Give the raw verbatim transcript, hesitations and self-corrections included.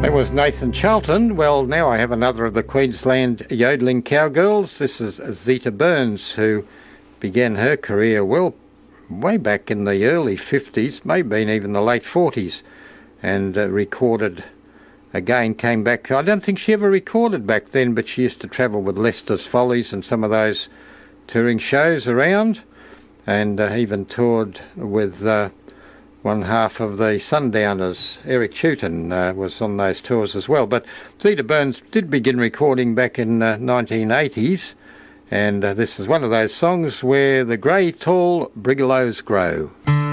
That was Nathan Charlton. Well, now I have another of the Queensland yodelling cowgirls. This is Zeta Burns, who began her career, well, way back in the early fifties, maybe even the late forties, and uh, recorded again, came back. I don't think she ever recorded back then, but she used to travel with Lester's Follies and some of those touring shows around, and uh, even toured with uh, one half of the Sundowners. Eric Chewton uh, was on those tours as well. But Zeta Burns did begin recording back in uh, nineteen eighties, and uh, this is one of those songs where the grey tall brigalows grow.